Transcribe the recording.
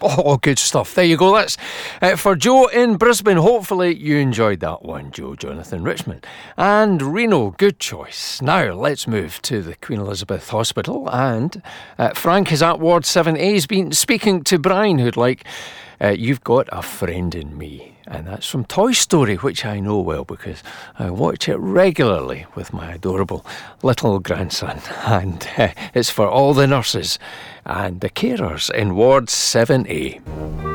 Oh, good stuff. There you go. That's for Joe in Brisbane. Hopefully you enjoyed that one, Joe, Jonathan Richmond. And Reno, good choice. Now, let's move to the Queen Elizabeth Hospital. And Frank is at Ward 7A. He's been speaking to Brian, who'd like, You've Got a Friend in Me. And that's from Toy Story, which I know well because I watch it regularly with my adorable little grandson. And it's for all the nurses and the carers in Ward 7A.